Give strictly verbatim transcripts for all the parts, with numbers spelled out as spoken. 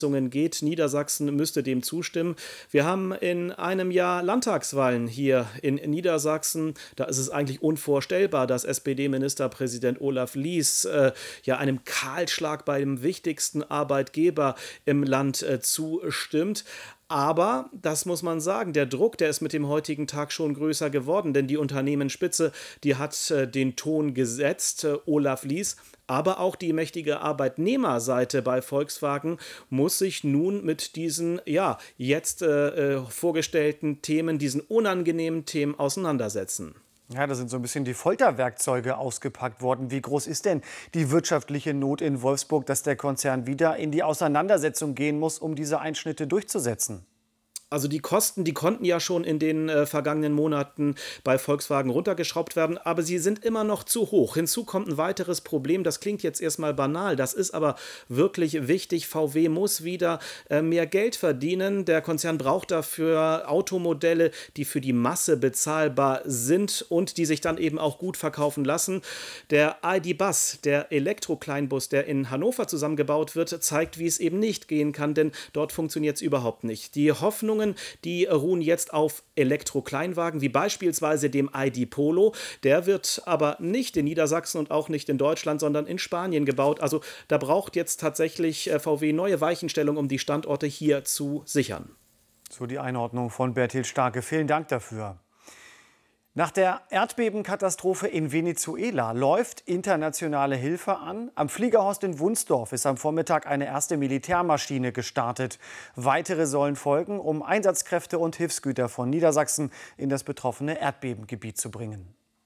geht. Niedersachsen müsste dem zustimmen. Wir haben in einem Jahr Landtagswahlen hier in Niedersachsen. Da ist es eigentlich unvorstellbar, dass S P D-Ministerpräsident Olaf Lies äh, ja einem Kahlschlag beim wichtigsten Arbeitgeber im Land äh, zustimmt. Aber, das muss man sagen, der Druck, der ist mit dem heutigen Tag schon größer geworden, denn die Unternehmensspitze, die hat äh, den Ton gesetzt, äh, Olaf Lies. Aber auch die mächtige Arbeitnehmerseite bei Volkswagen muss sich nun mit diesen, ja, jetzt äh, äh, vorgestellten Themen, diesen unangenehmen Themen auseinandersetzen. Ja, da sind so ein bisschen die Folterwerkzeuge ausgepackt worden. Wie groß ist denn die wirtschaftliche Not in Wolfsburg, dass der Konzern wieder in die Auseinandersetzung gehen muss, um diese Einschnitte durchzusetzen? Also die Kosten, die konnten ja schon in den äh, vergangenen Monaten bei Volkswagen runtergeschraubt werden, aber sie sind immer noch zu hoch. Hinzu kommt ein weiteres Problem, das klingt jetzt erstmal banal, das ist aber wirklich wichtig. V W muss wieder äh, mehr Geld verdienen. Der Konzern braucht dafür Automodelle, die für die Masse bezahlbar sind und die sich dann eben auch gut verkaufen lassen. Der I D-Bus, der Elektro-Kleinbus, der in Hannover zusammengebaut wird, zeigt, wie es eben nicht gehen kann, denn dort funktioniert es überhaupt nicht. Die Hoffnung Die ruhen jetzt auf Elektro-Kleinwagen, wie beispielsweise dem I D Polo. Der wird aber nicht in Niedersachsen und auch nicht in Deutschland, sondern in Spanien gebaut. Also da braucht jetzt tatsächlich V W neue Weichenstellung, um die Standorte hier zu sichern. So die Einordnung von Bertil Starke. Vielen Dank dafür. Nach der Erdbebenkatastrophe in Venezuela läuft internationale Hilfe an. Am Fliegerhorst in Wunsdorf ist am Vormittag eine erste Militärmaschine gestartet. Weitere sollen folgen, um Einsatzkräfte und Hilfsgüter von Niedersachsen in das betroffene Erdbebengebiet zu bringen.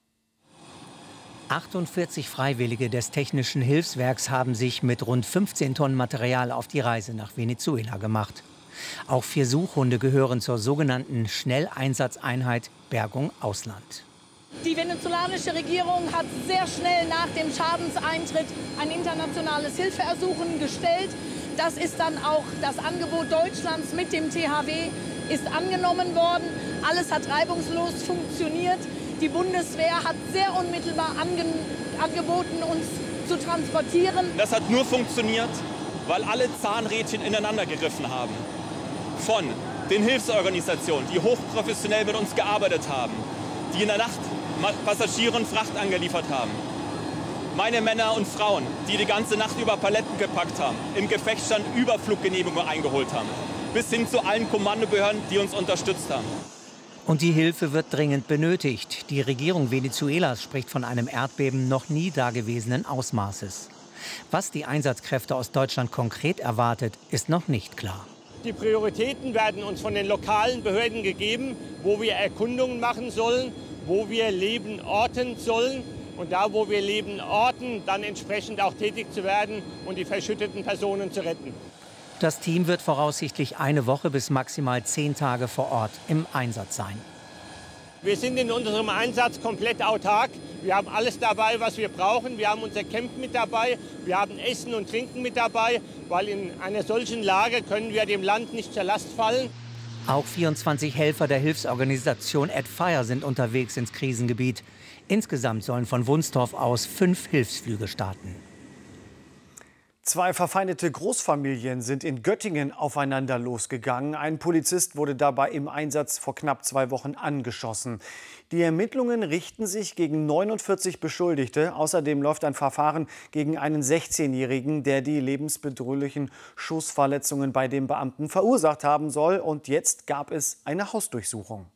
achtundvierzig Freiwillige des Technischen Hilfswerks haben sich mit rund fünfzehn Tonnen Material auf die Reise nach Venezuela gemacht. Auch vier Suchhunde gehören zur sogenannten Schnelleinsatzeinheit Bergung Ausland. Die venezolanische Regierung hat sehr schnell nach dem Schadenseintritt ein internationales Hilfeersuchen gestellt. Das ist dann auch das Angebot Deutschlands mit dem T H W ist angenommen worden. Alles hat reibungslos funktioniert. Die Bundeswehr hat sehr unmittelbar ange angeboten, uns zu transportieren. Das hat nur funktioniert, weil alle Zahnrädchen ineinander gegriffen haben. Von den Hilfsorganisationen, die hochprofessionell mit uns gearbeitet haben, die in der Nacht Passagiere und Fracht angeliefert haben. Meine Männer und Frauen, die die ganze Nacht über Paletten gepackt haben, im Gefechtsstand Überfluggenehmigungen eingeholt haben, bis hin zu allen Kommandobehörden, die uns unterstützt haben. Und die Hilfe wird dringend benötigt. Die Regierung Venezuelas spricht von einem Erdbeben noch nie dagewesenen Ausmaßes. Was die Einsatzkräfte aus Deutschland konkret erwartet, ist noch nicht klar. Die Prioritäten werden uns von den lokalen Behörden gegeben, wo wir Erkundungen machen sollen, wo wir Leben orten sollen und da, wo wir Leben orten, dann entsprechend auch tätig zu werden und die verschütteten Personen zu retten. Das Team wird voraussichtlich eine Woche bis maximal zehn Tage vor Ort im Einsatz sein. Wir sind in unserem Einsatz komplett autark. Wir haben alles dabei, was wir brauchen. Wir haben unser Camp mit dabei. Wir haben Essen und Trinken mit dabei, weil in einer solchen Lage können wir dem Land nicht zur Last fallen. Auch vierundzwanzig Helfer der Hilfsorganisation AdFire sind unterwegs ins Krisengebiet. Insgesamt sollen von Wunsdorf aus fünf Hilfsflüge starten. Zwei verfeindete Großfamilien sind in Göttingen aufeinander losgegangen. Ein Polizist wurde dabei im Einsatz vor knapp zwei Wochen angeschossen. Die Ermittlungen richten sich gegen neunundvierzig Beschuldigte. Außerdem läuft ein Verfahren gegen einen sechzehnjährigen, der die lebensbedrohlichen Schussverletzungen bei dem Beamten verursacht haben soll. Und jetzt gab es eine Hausdurchsuchung.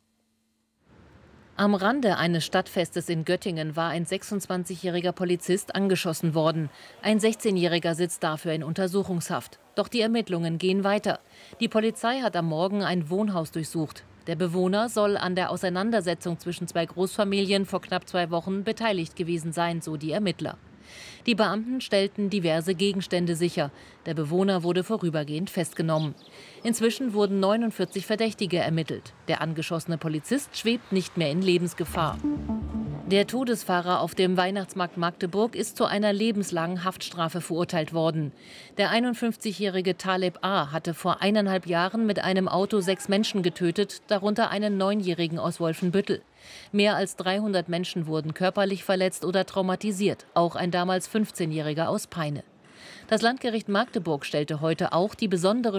Am Rande eines Stadtfestes in Göttingen war ein sechsundzwanzigjähriger Polizist angeschossen worden. Ein sechzehnjähriger sitzt dafür in Untersuchungshaft. Doch die Ermittlungen gehen weiter. Die Polizei hat am Morgen ein Wohnhaus durchsucht. Der Bewohner soll an der Auseinandersetzung zwischen zwei Großfamilien vor knapp zwei Wochen beteiligt gewesen sein, so die Ermittler. Die Beamten stellten diverse Gegenstände sicher. Der Bewohner wurde vorübergehend festgenommen. Inzwischen wurden neunundvierzig Verdächtige ermittelt. Der angeschossene Polizist schwebt nicht mehr in Lebensgefahr. Der Todesfahrer auf dem Weihnachtsmarkt Magdeburg ist zu einer lebenslangen Haftstrafe verurteilt worden. Der einundfünfzigjährige Taleb A. hatte vor eineinhalb Jahren mit einem Auto sechs Menschen getötet, darunter einen Neunjährigen aus Wolfenbüttel. Mehr als dreihundert Menschen wurden körperlich verletzt oder traumatisiert, auch ein damals fünfzehnjähriger aus Peine. Das Landgericht Magdeburg stellte heute auch die besondere